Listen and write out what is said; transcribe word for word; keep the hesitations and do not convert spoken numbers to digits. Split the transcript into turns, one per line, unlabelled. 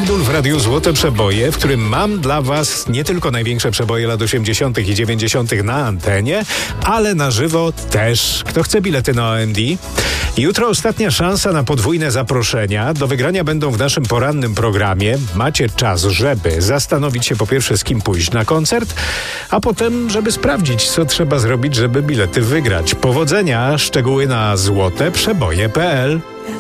Pendul w Radiu Złote Przeboje, w którym mam dla was nie tylko największe przeboje lat osiemdziesiątych i dziewięćdziesiątych na antenie, ale na żywo też. Kto chce bilety na O M D? Jutro ostatnia szansa na podwójne zaproszenia. Do wygrania będą w naszym porannym programie. Macie czas, żeby zastanowić się po pierwsze, z kim pójść na koncert, a potem, żeby sprawdzić, co trzeba zrobić, żeby bilety wygrać. Powodzenia, szczegóły na złote przeboje kropka p l.